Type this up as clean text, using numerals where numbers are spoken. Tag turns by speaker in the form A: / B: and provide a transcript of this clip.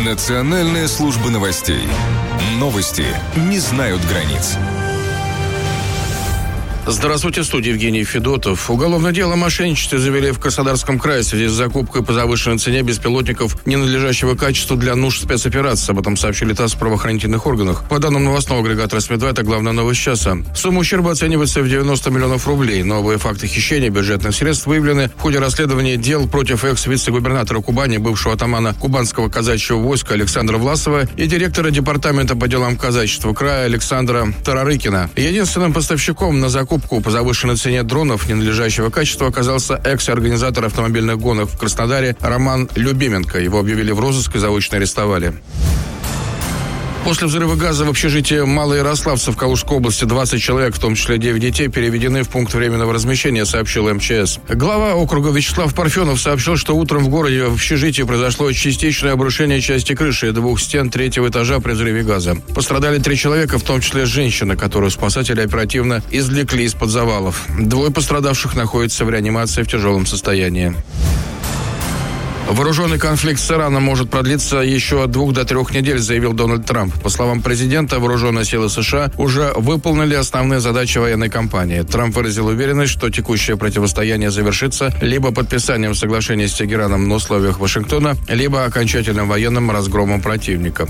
A: Национальная служба новостей. Новости не знают границ.
B: Здравствуйте, в студии Евгений Федотов. Уголовное дело о мошенничестве завели в Краснодарском крае в связи с закупкой по завышенной цене беспилотников ненадлежащего качества для нужд спецоперации. Об этом сообщили ТАСС в правоохранительных органах. По данным новостного агрегатора СМИ-2, это главная новость часа. Сумма ущерба оценивается в 90 миллионов рублей. Новые факты хищения бюджетных средств выявлены в ходе расследования дел против экс-вице-губернатора Кубани, бывшего атамана Кубанского казачьего войска Александра Власова и директора департамента по делам казачества края Александра Тарарыкина. Единственным поставщиком на закупку по завышенной цене дронов ненадлежащего качества оказался экс-организатор автомобильных гонок в Краснодаре Роман Любименко. Его объявили в розыск и заочно арестовали. После взрыва газа в общежитии Малоярославца в Калужской области 20 человек, в том числе 9 детей, переведены в пункт временного размещения, сообщил МЧС. Глава округа Вячеслав Парфенов сообщил, что утром в городе в общежитии произошло частичное обрушение части крыши и 2 стен 3-го этажа при взрыве газа. Пострадали 3 человека, в том числе женщина, которую спасатели оперативно извлекли из-под завалов. 2 пострадавших находятся в реанимации в тяжелом состоянии. Вооруженный конфликт с Ираном может продлиться еще от 2 до 3 недель, заявил Дональд Трамп. По словам президента, вооруженные силы США уже выполнили основные задачи военной кампании. Трамп выразил уверенность, что текущее противостояние завершится либо подписанием соглашения с Тегераном на условиях Вашингтона, либо окончательным военным разгромом противника.